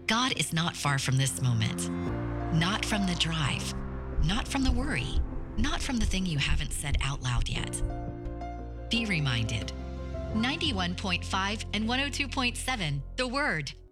God is not far from this moment, not from the drive, not from the worry, not from the thing you haven't said out loud yet. Be reminded. 91.5 and 102.7, The Word.